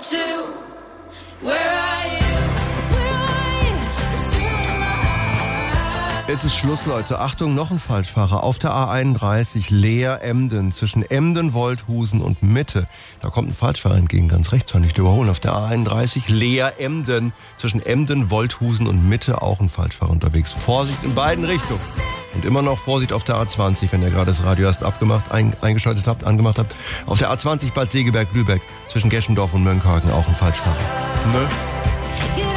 Jetzt ist Schluss, Leute. Achtung, noch ein Falschfahrer. Auf der A31 Leer-Emden, zwischen Emden, Wolthusen und Mitte. Da kommt ein Falschfahrer entgegen, ganz rechts, kann ich überholen. Auf der A31 Leer-Emden, zwischen Emden, Wolthusen und Mitte auch ein Falschfahrer unterwegs. Vorsicht in beiden Richtungen. Und immer noch Vorsicht auf der A20, wenn ihr gerade das Radio erst angemacht habt. Auf der A20 Bad Segeberg-Lübeck, zwischen Geschendorf und Mönckehagen auch ein Falschfahrer. Ne?